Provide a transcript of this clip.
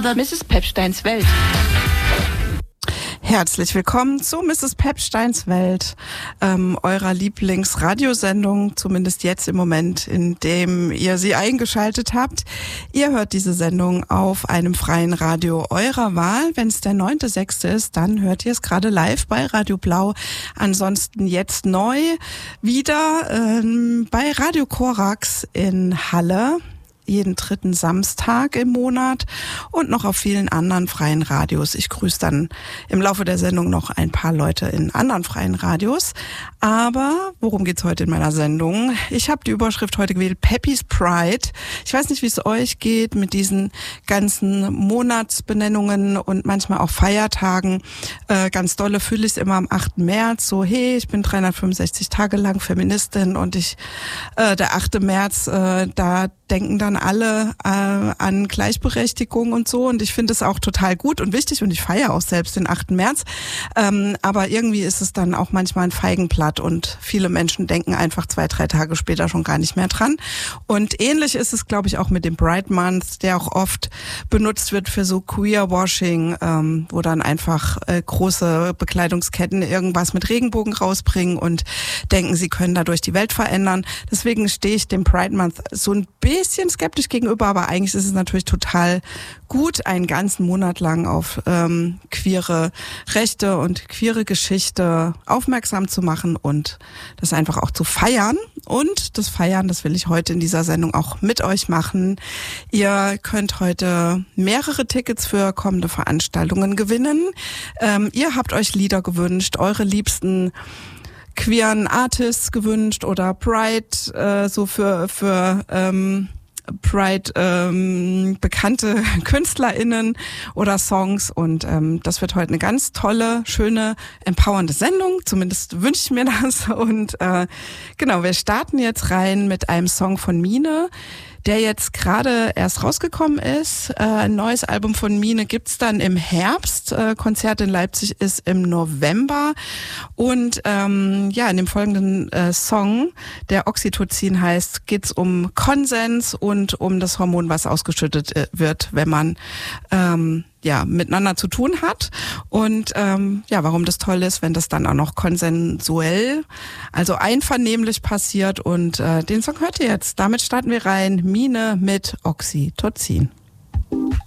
Mrs. Pepsteins Welt. Herzlich willkommen zu Mrs. Pepsteins Welt, eurer Lieblingsradiosendung, zumindest jetzt im Moment, in dem ihr sie eingeschaltet habt. Ihr hört diese Sendung auf einem freien Radio eurer Wahl. Wenn es der 9.6. ist, dann hört ihr es gerade live bei Radio Blau. Ansonsten jetzt neu wieder bei Radio Korax in Halle. Jeden dritten Samstag im Monat und noch auf vielen anderen freien Radios. Ich grüße dann im Laufe der Sendung noch ein paar Leute in anderen freien Radios. Aber worum geht's heute in meiner Sendung? Ich habe die Überschrift heute gewählt, Peppy's Pride. Ich weiß nicht, wie es euch geht mit diesen ganzen Monatsbenennungen und manchmal auch Feiertagen. Ganz dolle fühle ich es immer am 8. März. So, hey, ich bin 365 Tage lang Feministin und der 8. März, da denken dann alle an Gleichberechtigung und so, und ich finde es auch total gut und wichtig und ich feiere auch selbst den 8. März, aber irgendwie ist es dann auch manchmal ein Feigenblatt und viele Menschen denken einfach 2-3 Tage später schon gar nicht mehr dran. Und ähnlich ist es, glaube ich, auch mit dem Pride Month, der auch oft benutzt wird für so Queer-Washing, wo dann einfach große Bekleidungsketten irgendwas mit Regenbogen rausbringen und denken, sie können dadurch die Welt verändern. Deswegen stehe ich dem Pride Month so ein bisschen skeptisch gegenüber, aber eigentlich ist es natürlich total gut, einen ganzen Monat lang auf queere Rechte und queere Geschichte aufmerksam zu machen und das einfach auch zu feiern. Und das Feiern, das will ich heute in dieser Sendung auch mit euch machen. Ihr könnt heute mehrere Tickets für kommende Veranstaltungen gewinnen. Ihr habt euch Lieder gewünscht, eure liebsten queeren Artists gewünscht oder Pride, so für Pride bekannte KünstlerInnen oder Songs, und das wird heute eine ganz tolle, schöne, empowernde Sendung, zumindest wünsche ich mir das. Und genau, wir starten jetzt rein mit einem Song von Mine, der jetzt gerade erst rausgekommen ist. Ein neues Album von Mine gibt's dann im Herbst. Konzert in Leipzig ist im November. Und in dem folgenden Song, der Oxytocin heißt, geht's um Konsens und um das Hormon, was ausgeschüttet wird, wenn man miteinander zu tun hat, und warum das toll ist, wenn das dann auch noch konsensuell, also einvernehmlich passiert, und den Song hört ihr jetzt. Damit starten wir rein. Mine mit Oxytocin.